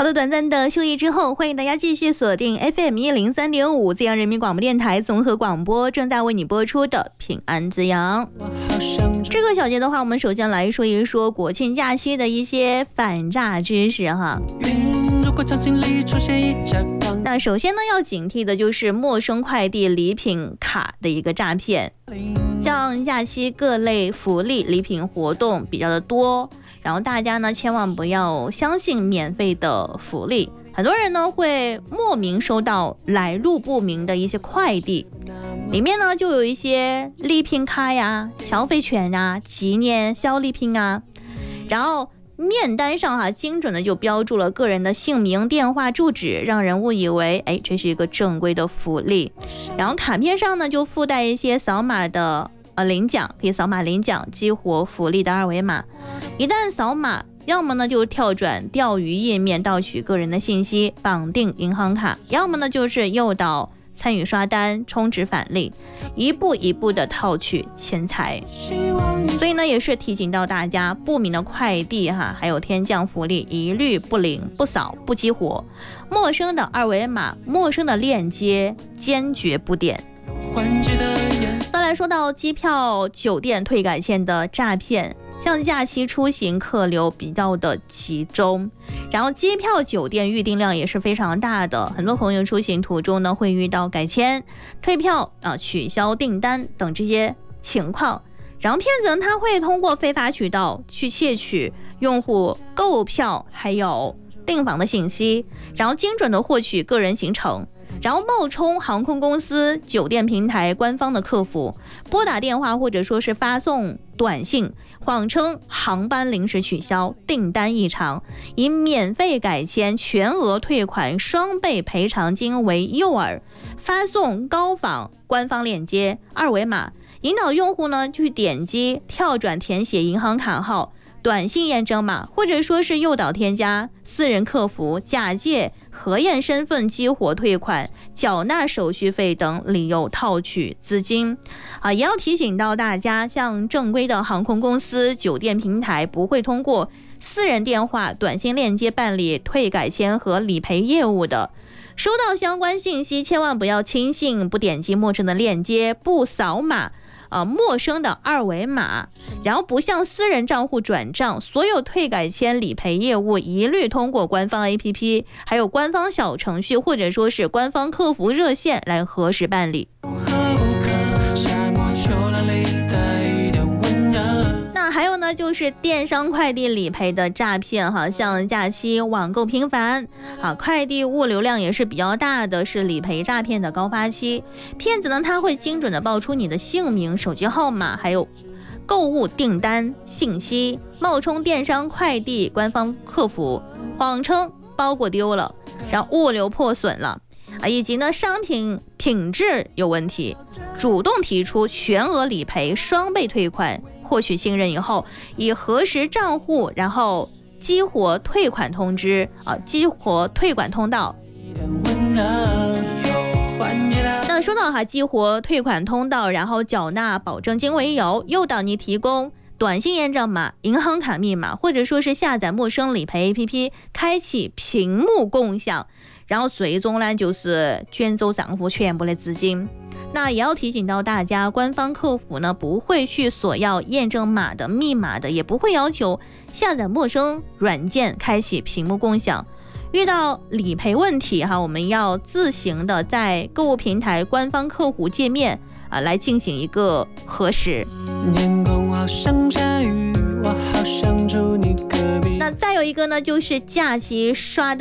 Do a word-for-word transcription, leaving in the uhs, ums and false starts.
好的，短暂的休息之后，欢迎大家继续锁定 F M 一零三点五资阳人民广播电台综合广播，正在为你播出的平安滋阳。这个小节的话，我们首先来说一说国庆假期的一些反诈知识哈。那首先呢，要警惕的就是陌生快递礼品卡的一个诈骗。像假期各类福利礼品活动比较的多，然后大家呢千万不要相信免费的福利，很多人呢会莫名收到来路不明的一些快递，里面呢就有一些礼品卡呀、消费券啊、纪念小礼品啊，然后面单上哈、啊、精准的就标注了个人的姓名、电话、住址，让人误以为哎这是一个正规的福利。然后卡片上呢就附带一些扫码的呃领奖，可以扫码领奖激活福利的二维码。一旦扫码，要么呢就跳转钓鱼页面盗取个人的信息，绑定银行卡，要么呢就是诱导参与刷单、充值返利，一步一步的套取钱财。所以呢，也是提醒到大家，不明的快递哈，还有天降福利，一律不领、不扫、不激活。陌生的二维码、陌生的链接，坚决不点。再来说到机票、酒店退改签的诈骗。像假期出行客流比较的集中，然后机票酒店预订量也是非常大的，很多朋友出行途中呢会遇到改签、退票啊、取消订单等这些情况，然后骗子呢他会通过非法渠道去窃取用户购票还有订房的信息，然后精准的获取个人行程，然后冒充航空公司、酒店平台官方的客服，拨打电话或者说是发送短信，谎称航班临时取消、订单异常，以免费改签、全额退款、双倍赔偿金为诱饵，发送高仿官方链接、二维码，引导用户呢去点击、跳转填写银行卡号、短信验证码，或者说是诱导添加私人客服，假借核验身份激活退款、缴纳手续费等理由套取资金啊，也要提醒到大家，像正规的航空公司、酒店平台不会通过私人电话、短信链接办理退改签和理赔业务的。收到相关信息，千万不要轻信，不点击陌生的链接，不扫码呃，陌生的二维码，然后不向私人账户转账，所有退改签理赔业务一律通过官方 A P P 还有官方小程序或者说是官方客服热线来核实办理。那还有呢，就是电商快递理赔的诈骗哈，像假期网购频繁啊，快递物流量也是比较大的，是理赔诈骗的高发期。骗子呢，他会精准的报出你的姓名、手机号码，还有购物订单信息，冒充电商快递官方客服，谎称包裹丢了，然后物流破损了啊，以及呢商品品质有问题，主动提出全额理赔、双倍退款。获取信任以后，以核实账户，然后激活退款通知啊，激活退款通道。那说到哈，激活退款通道，然后缴纳保证金为由，诱导你提供短信验证码、银行卡密码，或者说是下载陌生理赔 A P P， 开启屏幕共享，然后最终呢就是卷走账户全部的资金。那也要提醒到大家，官方客服呢不会去索要验证码的、密码的，也不会要求下载陌生软件、开启屏幕共享。遇到理赔问题哈，我们要自行的在购物平台官方客服界面啊来进行一个核实。那再有一个呢，就是假期刷单。